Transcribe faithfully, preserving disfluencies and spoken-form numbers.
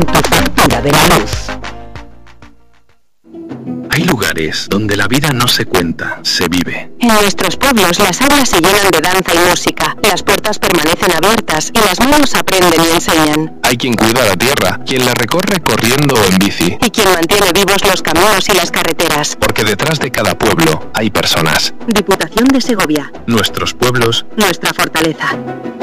Tu factura de la luz. Hay lugares donde la vida no se cuenta, se vive. En nuestros pueblos las aulas se llenan de danza y música, las puertas permanecen abiertas y las manos aprenden y enseñan. Hay quien cuida la tierra, quien la recorre corriendo o en bici. Y quien mantiene vivos los caminos y las carreteras. Porque detrás de cada pueblo hay personas. Diputación de Segovia. Nuestros pueblos. Nuestra fortaleza.